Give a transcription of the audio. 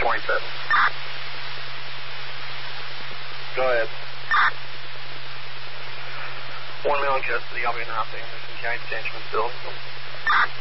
27. Go ahead. 1 male in custody. I'll be announcing. There's some county detention with Bill.